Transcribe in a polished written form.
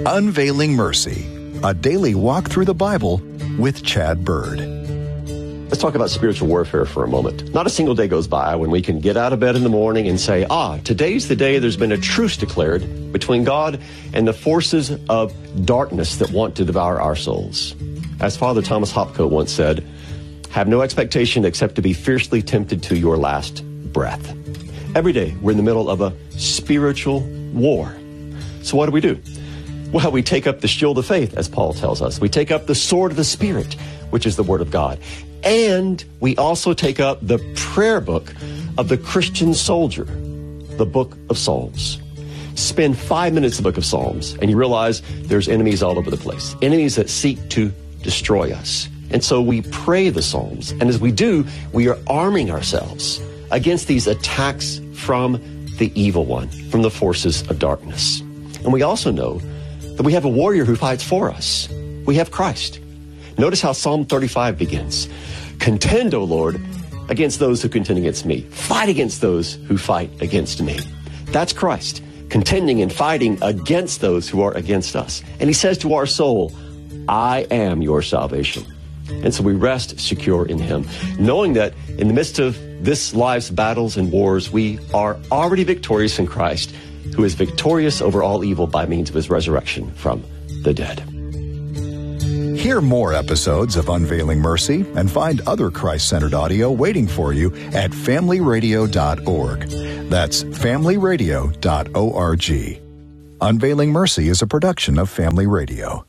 Unveiling Mercy, a daily walk through the Bible with Chad Bird. Let's talk about spiritual warfare for a moment. Not a single day goes by when we can get out of bed in the morning and say, today's the day there's been a truce declared between God and the forces of darkness that want to devour our souls. As Father Thomas Hopko once said, have no expectation except to be fiercely tempted to your last breath. Every day we're in the middle of a spiritual war. So what do? Well, we take up the shield of faith, as Paul tells us. We take up the sword of the Spirit, which is the Word of God. And we also take up the prayer book of the Christian soldier, the Book of Psalms. Spend 5 minutes in the Book of Psalms, and you realize there's enemies all over the place, enemies that seek to destroy us. And so we pray the Psalms, and as we do, we are arming ourselves against these attacks from the evil one, from the forces of darkness. And we also know that we have a warrior who fights for us. We have Christ. Notice how Psalm 35 begins. Contend, O Lord, against those who contend against me. Fight against those who fight against me. That's Christ, contending and fighting against those who are against us. And he says to our soul, I am your salvation. And so we rest secure in him, knowing that in the midst of this life's battles and wars, we are already victorious in Christ, who is victorious over all evil by means of his resurrection from the dead. Hear more episodes of Unveiling Mercy and find other Christ-centered audio waiting for you at familyradio.org. That's familyradio.org. Unveiling Mercy is a production of Family Radio.